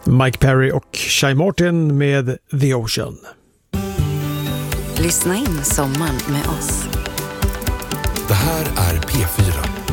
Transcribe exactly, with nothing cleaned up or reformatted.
Mike Perry och Shai Martin med The Ocean. Lyssna in sommaren med oss. Det här är P fyra.